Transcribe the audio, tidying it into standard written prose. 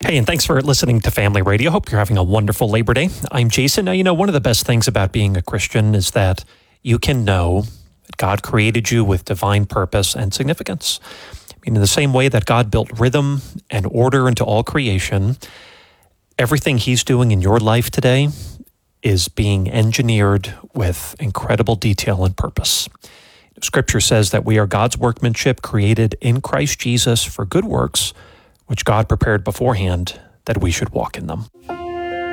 Hey, and thanks for listening to Family Radio. Hope you're having a wonderful Labor Day. I'm Jason. Now, one of the best things about being a Christian is that you can know that God created you with divine purpose and significance. In the same way that God built rhythm and order into all creation, everything He's doing in your life today is being engineered with incredible detail and purpose. Scripture says that we are God's workmanship created in Christ Jesus for good works, which God prepared beforehand that we should walk in them.